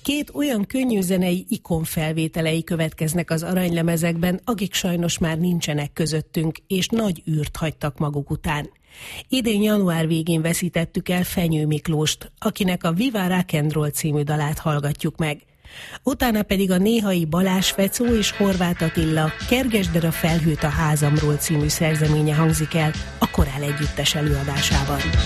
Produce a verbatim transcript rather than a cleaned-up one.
Két olyan könnyűzenei ikon felvételei következnek az aranylemezekben, akik sajnos már nincsenek közöttünk, és nagy űrt hagytak maguk után. Idén január végén veszítettük el Fenyő Miklóst, akinek a Viva Rock and Roll című dalát hallgatjuk meg. Utána pedig a néhai Balázs Fecó és Horváth Attila Kergesd el a felhőt a házamról című szerzeménye hangzik el a Korál együttes előadásában.